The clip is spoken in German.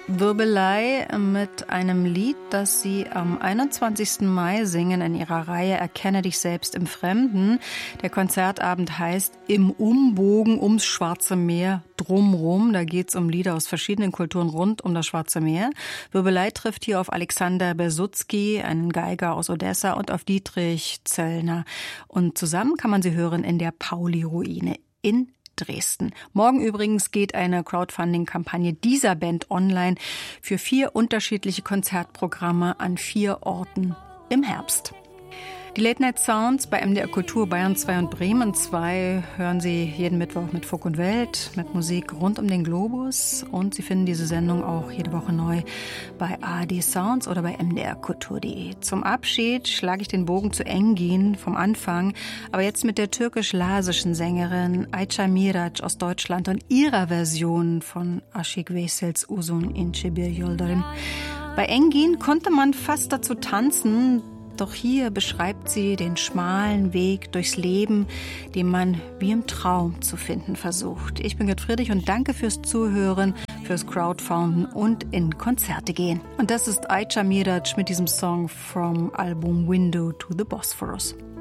Wirbelei mit einem Lied, das sie am 21. Mai singen in ihrer Reihe Erkenne dich selbst im Fremden. Der Konzertabend heißt Im Umbogen ums Schwarze Meer drumrum. Da geht es um Lieder aus verschiedenen Kulturen rund um das Schwarze Meer. Wirbelei trifft hier auf Alexander Bersutski, einen Geiger aus Odessa, und auf Dietrich Zöllner. Und zusammen kann man sie hören in der Pauli-Ruine in Dresden. Morgen übrigens geht eine Crowdfunding-Kampagne dieser Band online für 4 unterschiedliche Konzertprogramme an 4 Orten im Herbst. Die Late Night Sounds bei MDR Kultur Bayern 2 und Bremen 2 hören Sie jeden Mittwoch mit Funk und Welt, mit Musik rund um den Globus. Und Sie finden diese Sendung auch jede Woche neu bei ARD Sounds oder bei mdrkultur.de. Zum Abschied schlage ich den Bogen zu Engin vom Anfang, aber jetzt mit der türkisch-lasischen Sängerin Ayça Miraç aus Deutschland und ihrer Version von Aşık Veysels Uzun İnce Bir Yoldarim. Bei Engin konnte man fast dazu tanzen, doch hier beschreibt sie den schmalen Weg durchs Leben, den man wie im Traum zu finden versucht. Ich bin Gerd Friedrich und danke fürs Zuhören, fürs Crowdfunden und in Konzerte gehen. Und das ist Ayça Miraç mit diesem Song vom Album Window to the Bosphorus.